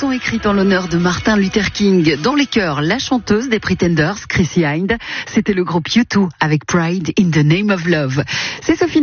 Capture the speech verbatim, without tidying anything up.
chanson écrite en l'honneur de Martin Luther King. Dans les chœurs, la chanteuse des Pretenders, Chrissy Hynde. C'était le groupe U deux avec Pride in the Name of Love. C'est Sophie